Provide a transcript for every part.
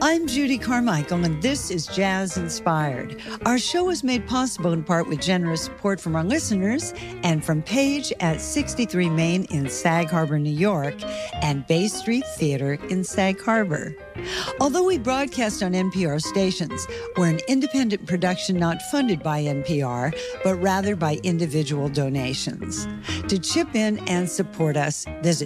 I'm Judy Carmichael, and this is Jazz Inspired. Our show is made possible in part with generous support from our listeners and from Page at 63 Main in Sag Harbor, New York, and Bay Street Theater in Sag Harbor. Although we broadcast on NPR stations, we're an independent production not funded by NPR, but rather by individual donations. To chip in and support us, visit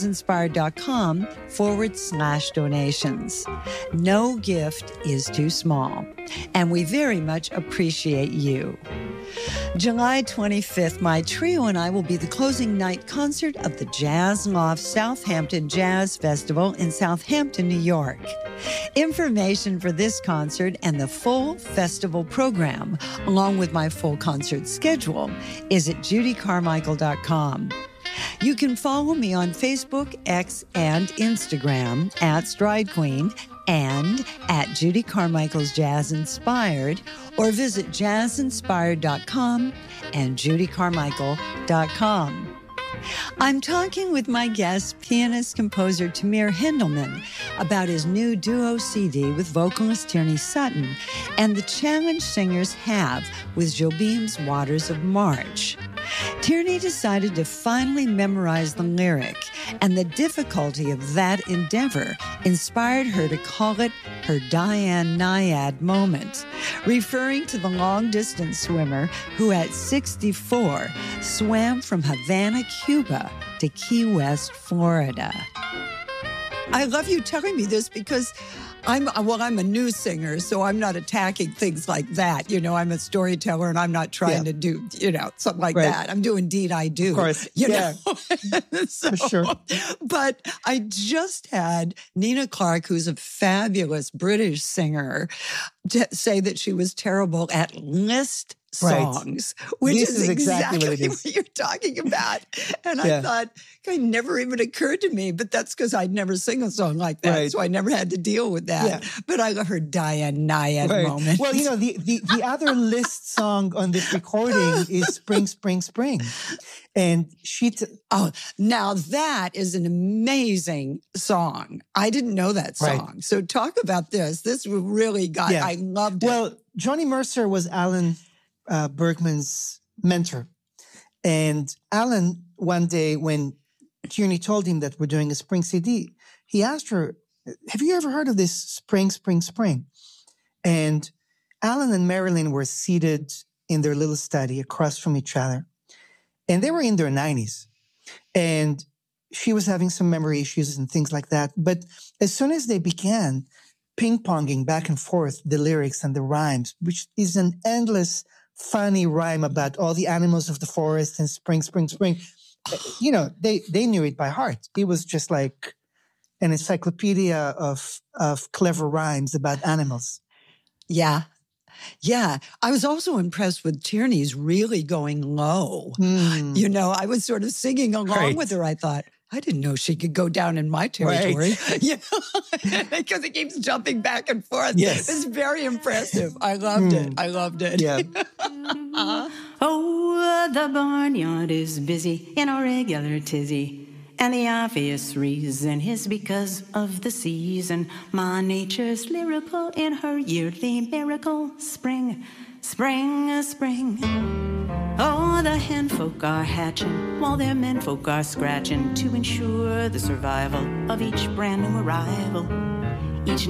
jazzinspired.com/donations. No gift is too small, and we very much appreciate you. July 25th, my trio and I will be the closing night concert of the Jazz Loft Southampton Jazz Festival in Southampton, New York. Information for this concert and the full festival program, along with my full concert schedule, is at judycarmichael.com. You can follow me on Facebook, X, and Instagram at Stride Queen and at Judy Carmichael's Jazz Inspired, or visit jazzinspired.com and judycarmichael.com. I'm talking with my guest, pianist-composer Tamir Hindleman, about his new duo CD with vocalist Tierney Sutton and the challenge singers have with Jobim's Waters of March. Tierney decided to finally memorize the lyric, and the difficulty of that endeavor inspired her to call it her Diane Nyad moment, referring to the long-distance swimmer who at 64 swam from Havana, Cuba to Key West, Florida. I love you telling me this because I'm a news singer, so I'm not attacking things like that. You know, I'm a storyteller, and I'm not trying to do, something like that. I'm doing Indeed I Do. Of course. You know? So, for sure. But I just had Nina Clark, who's a fabulous British singer, say that she was terrible at list songs, which is exactly what you're talking about. And I thought, it never even occurred to me, but that's because I'd never sing a song like that, so I never had to deal with that. Yeah. But I love her Diane Nyad moment. Well, the other Liszt song on this recording is Spring, Spring, Spring. And she... now that is an amazing song. I didn't know that song. Right. So talk about this. This really got... I loved it. Well, Johnny Mercer was Alan Bergman's mentor. And Alan, one day when Tierney told him that we're doing a spring CD, he asked her, have you ever heard of this Spring, Spring, Spring? And Alan and Marilyn were seated in their little study across from each other. And they were in their 90s. And she was having some memory issues and things like that. But as soon as they began ping-ponging back and forth the lyrics and the rhymes, which is an endless funny rhyme about all the animals of the forest and spring, spring, spring. They knew it by heart. It was just like an encyclopedia of clever rhymes about animals. Yeah. Yeah. I was also impressed with Tierney's really going low. I was sort of singing along with her. I thought, I didn't know she could go down in my territory. Because it keeps jumping back and forth. Yes. It's very impressive. I loved it. I loved it. Yeah. Oh, the barnyard is busy in a regular tizzy. And the obvious reason is because of the season. Ma Nature's lyrical in her yearly miracle. Spring, spring, spring. Oh, the hen folk are hatching while their men folk are scratching to ensure the survival of each brand new arrival. Each